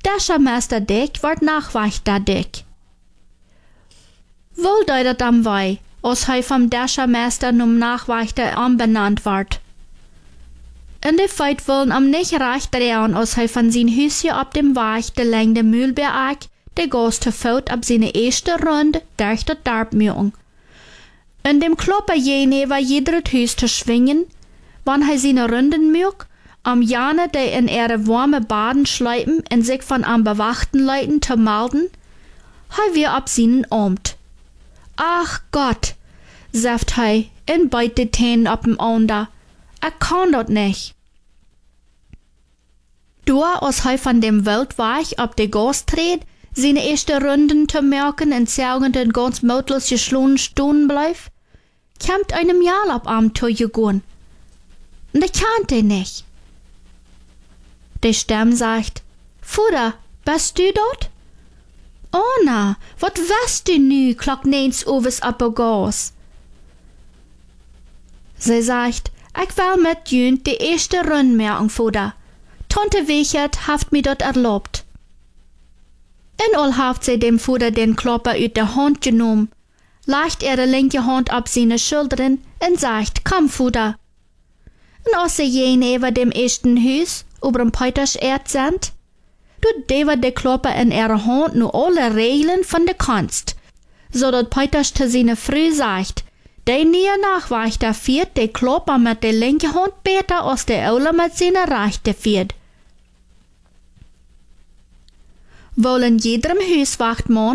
Daschermeister Dick wordt Nachwächter Dick. Wohl deutet am Wei, als hij vom Daschermeister num Nachwächter anbenannt wordt. In de Feit wollen am nicht recht drehen, als hij van zijn huisje op dem Weg de lengte Mühlberg de Gast te voet op zijn eerste Runde durch het Dorp mugen. In dem Klopper jenever jeder het huis te schwingen, wann hij zijn Runden mugt, am Jane de in ihre warme Baden schleipen en sich von am bewachten Leuten te melden, hij weer op zijn Amt. Ach Gott, sagt hij en beit de Tänen op dem Ander. Kann dat nicht. Door als hij van dem Weltweg op de Gast treedt, seine erste Runden te merken en zelgend en ganz mutlos geschlossen stehen blijft, kommt einem Jahr op am zu gehen. Das kann er nicht. Die Stimme sagt, Vater, bist du dort? Oh na, wat weißt du nu, klock neens overs op de Gas? Sie sagt, ich will mit jün die erste Runde merken, Vater. Tante Wichert haft mir dort erlaubt. En al haft sie dem Vater den Klopper uit der Hand genommen, legt ihre linke Hand auf seine Schultern und sagt, komm, Vater. Und als sie jenever dem ersten Huis über dem Peiters Erd sind, tut David de Klopper in ihre Hand nur alle Regeln von der Kunst, so dat Peiters zu seiner Frau sagt, der neue Nachwächter führt de Klopper mit der linken Hand besser als der Olle mit seiner rechten führt. Wohl in jedem Huis wacht man